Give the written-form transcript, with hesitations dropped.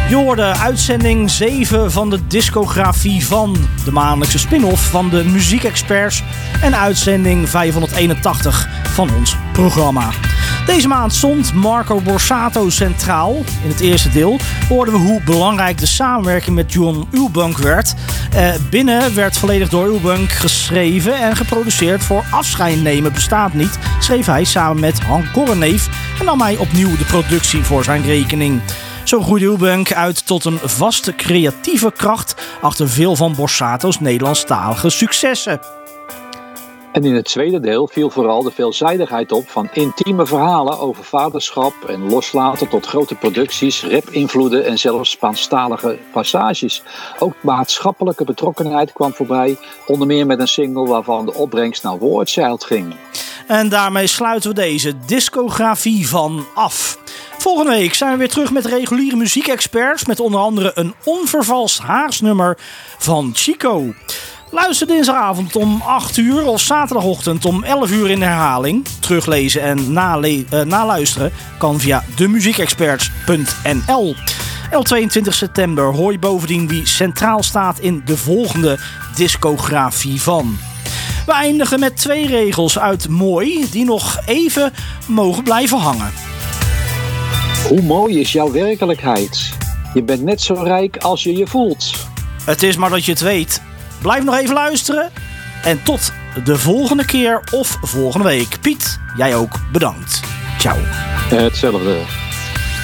Je hoorde uitzending 7 van de discografie van de maandelijkse spin-off van de muziekexperts en uitzending 581 van ons programma. Deze maand stond Marco Borsato centraal. In het eerste deel hoorden we hoe belangrijk de samenwerking met John Üelbank werd. Binnen werd volledig door Üelbank geschreven en geproduceerd voor Afscheid nemen bestaat niet, schreef hij samen met Han Korreneef en nam hij opnieuw de productie voor zijn rekening. Zo groeide Üelbank uit tot een vaste creatieve kracht achter veel van Borsato's Nederlandstalige successen. En in het tweede deel viel vooral de veelzijdigheid op van intieme verhalen over vaderschap en loslaten tot grote producties, rap-invloeden en zelfs Spaanstalige passages. Ook maatschappelijke betrokkenheid kwam voorbij, onder meer met een single waarvan de opbrengst naar War Child ging. En daarmee sluiten we deze discografie van af. Volgende week zijn we weer terug met reguliere muziekexperts met onder andere een onvervalst Haags-nummer van Chico. Luister dinsdagavond om 8 uur of zaterdagochtend om 11 uur in de herhaling. Teruglezen en naluisteren kan via demuziekexperts.nl. En op 22 september hoor je bovendien wie centraal staat in de volgende discografie van. We eindigen met 2 regels uit Mooi die nog even mogen blijven hangen. Hoe mooi is jouw werkelijkheid? Je bent net zo rijk als je je voelt. Het is maar dat je het weet. Blijf nog even luisteren. En tot de volgende keer of volgende week. Piet, jij ook bedankt. Ciao. Hetzelfde.